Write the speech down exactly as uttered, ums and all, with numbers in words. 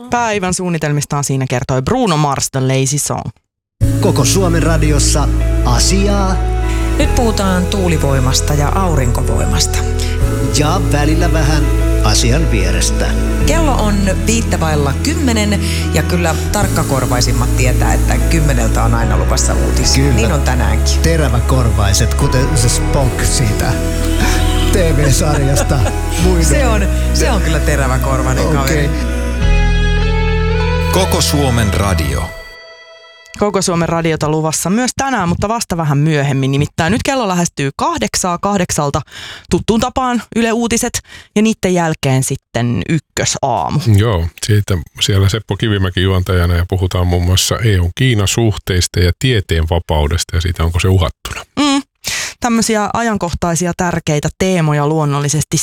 Päivän suunnitelmistaan siinä kertoi Bruno Mars The Lazy Song. Koko Suomen radiossa asiaa Nyt puhutaan tuulivoimasta ja aurinkovoimasta. ja välillä vähän asian vierestä. Kello on viittävailla kymmenen ja kyllä tarkkakorvaisimmat tietää, että kymmeneltä on aina luvassa uutisia. Kyllä. Niin on tänäänkin. Teräväkorvaiset, kuten se Spock siitä T V-sarjasta. Muiden. Se on, se on kyllä teräväkorvainen Okei. kaveri. Koko Suomen radio. Koko Suomen radiota luvassa myös tänään, mutta vasta vähän myöhemmin. Nimittäin nyt kello lähestyy kahdeksaa kahdeksalta tuttuun tapaan Yle Uutiset ja niiden jälkeen sitten ykkösaamu. Joo, siitä siellä Seppo Kivimäki juontajana ja puhutaan muun muassa E U-Kiina-suhteista ja tieteen vapaudesta ja siitä onko se uhattuna. Mm. Tämmöisiä ajankohtaisia tärkeitä teemoja luonnollisesti